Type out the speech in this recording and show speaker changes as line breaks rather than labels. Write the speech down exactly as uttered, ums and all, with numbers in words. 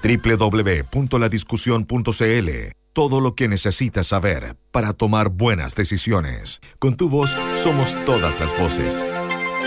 doble u doble u doble u punto la discusión punto c l. Todo lo que necesitas saber para tomar buenas decisiones. Con tu voz somos todas las voces.